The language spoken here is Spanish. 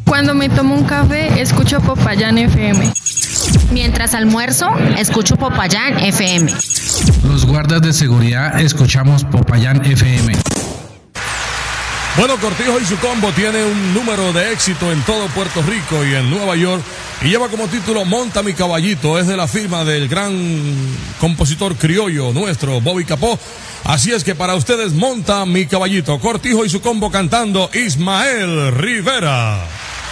Cuando me tomo un café, escucho Popayán FM. Mientras almuerzo, escucho Popayán FM. Los guardas de seguridad escuchamos Popayán FM. Bueno, Cortijo y su combo tiene un número de éxito en todo Puerto Rico y en Nueva York y lleva como título Monta mi caballito. Es de la firma del gran compositor criollo nuestro, Bobby Capó. Así es que para ustedes, Monta mi caballito. Cortijo y su combo cantando Ismael Rivera.